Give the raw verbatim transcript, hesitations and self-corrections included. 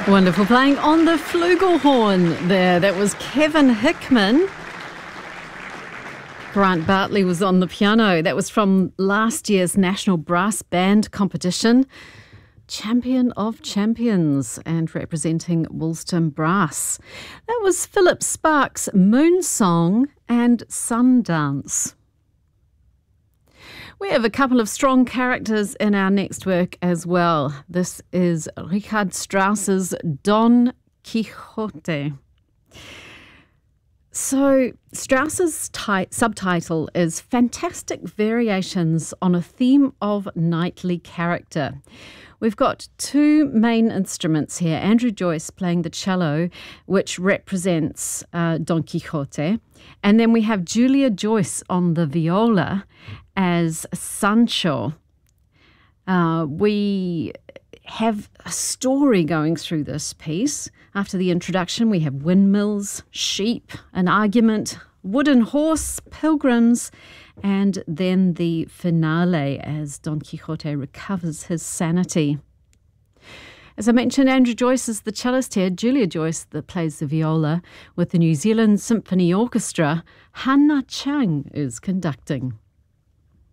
Wonderful, playing on the flugelhorn there. That was Kevin Hickman. Grant Bartley was on the piano. That was from last year's National Brass Band competition. Champion of Champions and representing Woolston Brass. That was Philip Sparks' Moon Song and Sundance. We have a couple of strong characters in our next work as well. This is Richard Strauss's Don Quixote. So Strauss's ti- subtitle is Fantastic Variations on a Theme of Knightly Character. We've got two main instruments here. Andrew Joyce playing the cello, which represents uh, Don Quixote. And then we have Julia Joyce on the viola as Sancho. Uh, we have a story going through this piece. After the introduction, we have windmills, sheep, an argument, wooden horse, pilgrims, and then the finale as Don Quixote recovers his sanity. As I mentioned, Andrew Joyce is the cellist here. Julia Joyce that plays the viola with the New Zealand Symphony Orchestra. Hannah Chang is conducting.